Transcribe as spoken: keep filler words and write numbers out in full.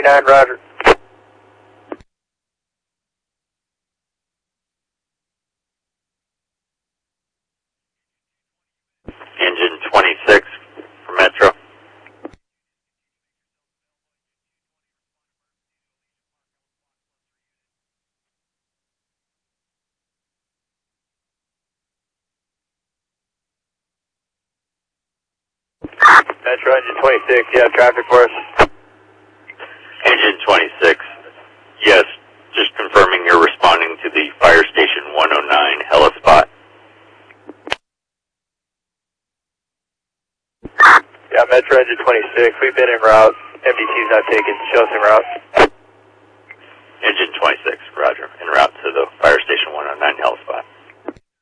twenty-nine, roger. Engine twenty-six for Metro. Metro engine twenty-six, you have traffic for us? Engine twenty-six, yes, just confirming you're responding to the Fire Station one oh nine heli spot. Yeah, Metro engine twenty-six, we've been en route. M D T's not taken, show us en route. Engine twenty-six, roger, en route to the